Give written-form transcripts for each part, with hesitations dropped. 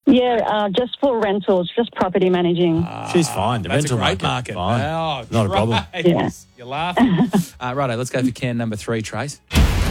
Yeah, just for rentals, just property managing. She's fine. The That's rental a great market. fine. Oh, Not a problem. Trace. Yeah. You're laughing. Righto, let's go for can number 3, Trace.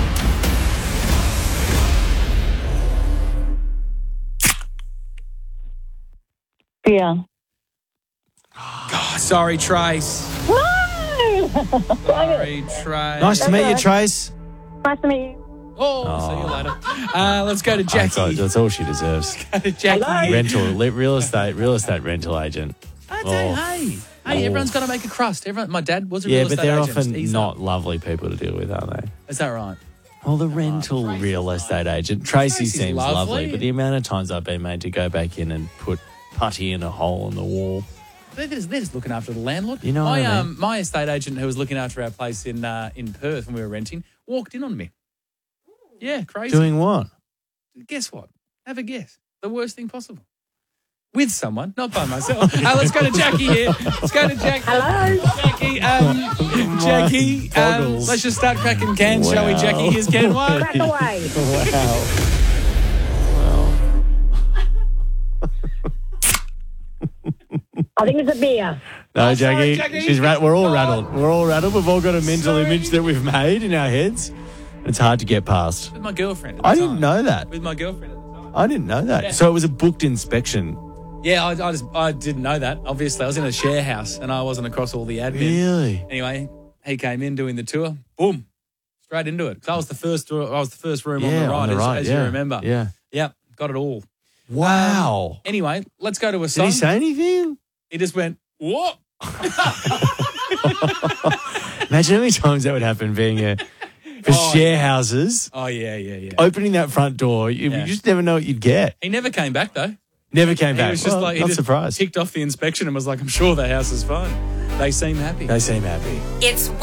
Yeah. Oh, sorry, Trace. No! Sorry, Trace. Nice to meet you, Trace. Nice to meet you. Oh, see you later. Let's go to Jackie. That's all she deserves. Go to Jackie. Hello? Rental, real estate rental agent. Hey, everyone's got to make a crust. My dad was a Yeah, real but estate they're agent. often He's not lovely people to deal with, are they? Is that right? Well, the rental real estate agent, Tracy Tracy's seems lovely. lovely, but the amount of times I've been made to go back in and put putty in a hole in the wall. They're just looking after the landlord. You know what I mean? My estate agent who was looking after our place in Perth when we were renting walked in on me. Yeah, crazy. Doing what? Guess what? Have a guess. The worst thing possible. With someone, not by myself. Let's go to Jackie here. Let's go to Jackie. Hello. Jackie, Boggles. let's just start cracking cans, shall we, Wow. Jackie? Here's can 1. Crack away. I think it's a beer. No, sorry, Jackie. Jackie. We're all rattled. We're all rattled. We've all got a mental image that we've made in our heads. It's hard to get past. With my girlfriend at the I time. didn't know that. With my girlfriend at the time. I didn't know that. Yeah. So it was a booked inspection. Yeah, I didn't know that. Obviously, I was in a share house and I wasn't across all the admin. Really? Anyway, he came in doing the tour. Boom, straight into it. Because I was the first room on the right, as you remember. Yeah. Yep, got it all. Wow. Anyway, let's go to a Did song. he say anything? He just went, what? Imagine how many times that would happen being for share houses. Oh, yeah. Opening that front door, you just never know what you'd get. He never came back, though. Never came He back. was just Well, he not just surprised. ticked off the inspection and was like, I'm sure the house is fine. They seem happy. They seem happy. It's